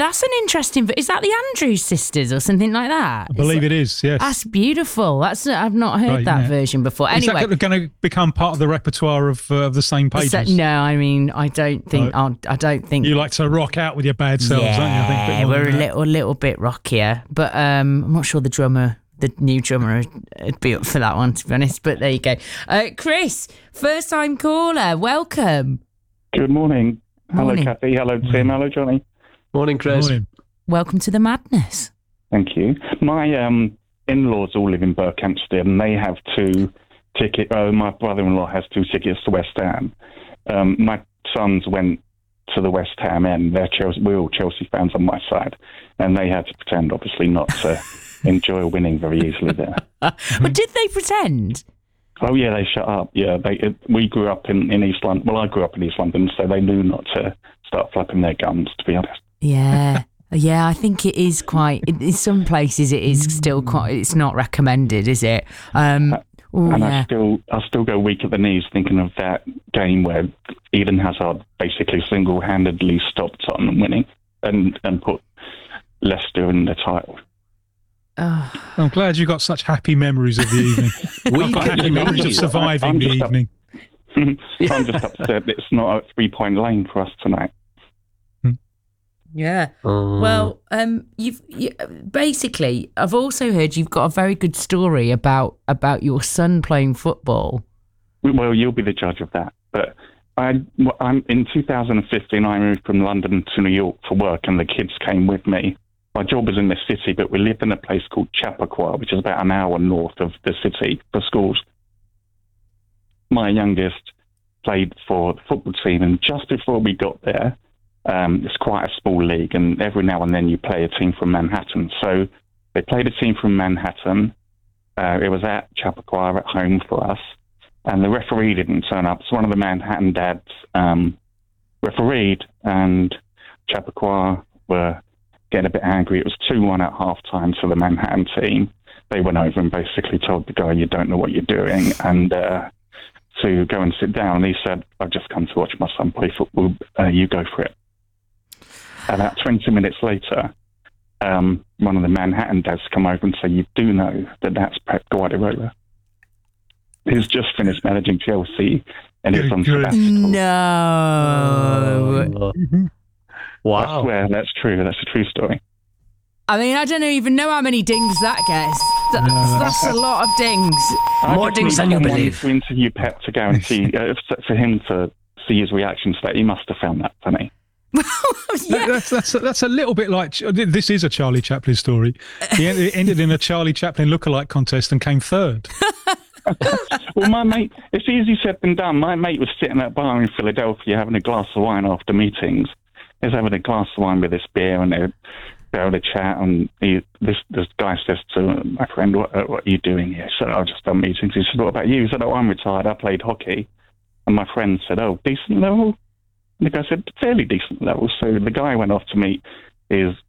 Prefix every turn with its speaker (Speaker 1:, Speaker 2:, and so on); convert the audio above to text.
Speaker 1: That's an interesting... Is that the Andrews sisters or something like that?
Speaker 2: I believe it is, yes.
Speaker 1: That's beautiful. I've not heard that version before.
Speaker 2: Is
Speaker 1: anyway,
Speaker 2: that going to become part of the repertoire of the same pages?
Speaker 1: No, I mean, I don't think... I don't think...
Speaker 2: You like to rock out with your bad selves, don't you?
Speaker 1: Yeah, we're a little bit rockier. But I'm not sure the new drummer would be up for that one, to be honest. But there you go. Chris, first-time caller, welcome.
Speaker 3: Good morning.
Speaker 1: Morning.
Speaker 3: Hello, Kathy. Hello, Tim. Hello, Johnny.
Speaker 4: Morning, Chris.
Speaker 2: Morning.
Speaker 1: Welcome to the madness.
Speaker 3: Thank you. My in-laws all live in Berkhamsted, and they have 2 tickets. My brother-in-law has 2 tickets to West Ham. My sons went to the West Ham end. We're all Chelsea fans on my side, and they had to pretend, obviously, not to enjoy winning very easily there.
Speaker 1: But did they pretend?
Speaker 3: Oh, yeah, they shut up. Yeah, we grew up in East London. Well, I grew up in East London, so they knew not to start flapping their gums, to be honest.
Speaker 1: Yeah. Yeah, I think it is quite... In some places, it is still quite... It's not recommended, is it? I
Speaker 3: still go weak at the knees thinking of that game where Eden Hazard basically single-handedly stopped Tottenham winning and put Leicester in the title.
Speaker 2: I'm glad you got such happy memories of the evening. I've got happy memories of surviving the evening.
Speaker 3: I'm just upset that it's not a 3-point lane for us tonight.
Speaker 1: Yeah. Well, you've basically, I've also heard you've got a very good story about your son playing football.
Speaker 3: Well, you'll be the judge of that. But I'm in 2015. I moved from London to New York for work, and the kids came with me. My job was in the city, but we lived in a place called Chappaqua, which is about an hour north of the city, for schools. My youngest played for the football team, and just before we got there, it's quite a small league, and every now and then you play a team from Manhattan. So they played a team from Manhattan. It was at Chappaqua at home for us, and the referee didn't turn up. So one of the Manhattan dads refereed, and Chappaqua were getting a bit angry. It was 2-1 at half-time to the Manhattan team. They went over and basically told the guy, "You don't know what you're doing," and to go and sit down. And he said, "I've just come to watch my son play football. You go for it." About 20 minutes later, one of the Manhattan dads come over and say, "You do know that that's Pep Guardiola, who's just finished managing Chelsea and is on sabbatical."
Speaker 1: No.
Speaker 4: Wow.
Speaker 3: I swear that's true. That's a true story.
Speaker 1: I mean, I don't even know how many dings that gets. That's a lot of dings.
Speaker 4: More dings than you believe.
Speaker 3: To interview Pep to guarantee, for him to see his reaction to that, he must have found that funny.
Speaker 1: Yeah.
Speaker 2: That's a little bit like... This is a Charlie Chaplin story. He ended in a Charlie Chaplin lookalike contest and came third.
Speaker 3: Well, my mate, it's easy said than done. My mate was sitting at a bar in Philadelphia having a glass of wine after meetings. He was having a glass of wine with this beer, and they're having a chat, and this guy says to my friend, what are you doing here? He said, "I've just done meetings." He said, "What about you?" He said, "Oh, I'm retired. I played hockey." And my friend said, "Oh, decent level?" And the guy said, "Fairly decent level." So the guy went off to meet his